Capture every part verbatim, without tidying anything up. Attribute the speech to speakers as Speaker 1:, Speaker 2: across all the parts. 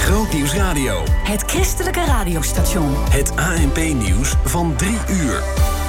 Speaker 1: Grootnieuws Radio.
Speaker 2: Het christelijke radiostation.
Speaker 1: Het A N P-nieuws van drie uur.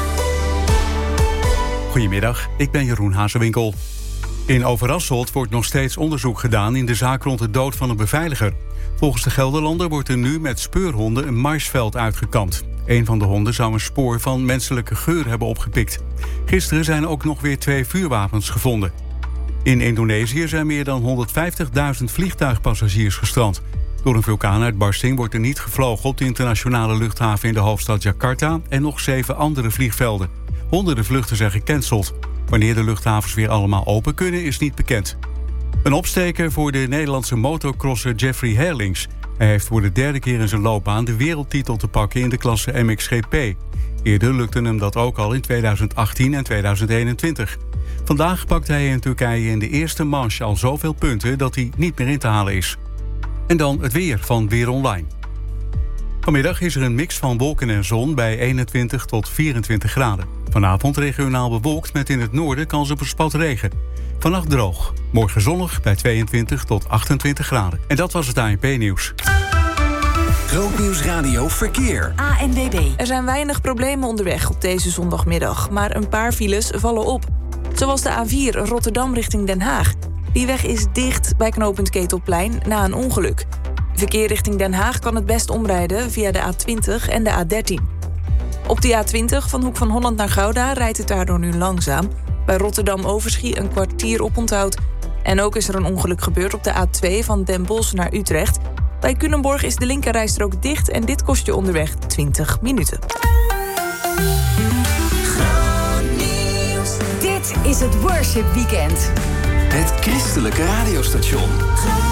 Speaker 3: Goedemiddag, ik ben Jeroen Hazewinkel. In Overasselt wordt nog steeds onderzoek gedaan in de zaak rond de dood van een beveiliger. Volgens de Gelderlander wordt er nu met speurhonden een maisveld uitgekampt. Een van de honden zou een spoor van menselijke geur hebben opgepikt. Gisteren zijn ook nog weer twee vuurwapens gevonden. In Indonesië zijn meer dan honderdvijftigduizend vliegtuigpassagiers gestrand. Door een vulkaanuitbarsting wordt er niet gevlogen op de internationale luchthaven in de hoofdstad Jakarta en nog zeven andere vliegvelden. Honderden vluchten zijn gecanceld. Wanneer de luchthavens weer allemaal open kunnen is niet bekend. Een opsteker voor de Nederlandse motocrosser Jeffrey Herlings. Hij heeft voor de derde keer in zijn loopbaan de wereldtitel te pakken in de klasse M X G P. Eerder lukte hem dat ook al in tweeduizend achttien en tweeduizend eenentwintig. Vandaag pakt hij in Turkije in de eerste manche al zoveel punten dat hij niet meer in te halen is. En dan het weer van Weer Online. Vanmiddag is er een mix van wolken en zon bij eenentwintig tot vierentwintig graden. Vanavond regionaal bewolkt met in het noorden kans op een spat regen. Vannacht droog. Morgen zonnig bij tweeëntwintig tot achtentwintig graden. En dat was het A N P-nieuws.
Speaker 1: Grootnieuws Radio Verkeer.
Speaker 2: A N W B.
Speaker 4: Er zijn weinig problemen onderweg op deze zondagmiddag, maar een paar files vallen op. Zoals de A vier Rotterdam richting Den Haag. Die weg is dicht bij knooppunt Ketelplein na een ongeluk. Verkeer richting Den Haag kan het best omrijden via de A twintig en de A dertien. Op de A twintig van Hoek van Holland naar Gouda rijdt het daardoor nu langzaam. Bij Rotterdam-Overschie een kwartier oponthoud. En ook is er een ongeluk gebeurd op de A twee van Den Bosch naar Utrecht. Bij Culemborg is de linkerrijstrook dicht en dit kost je onderweg twintig minuten.
Speaker 2: Grootnieuws. Dit is het Worship Weekend.
Speaker 1: Het christelijke radiostation.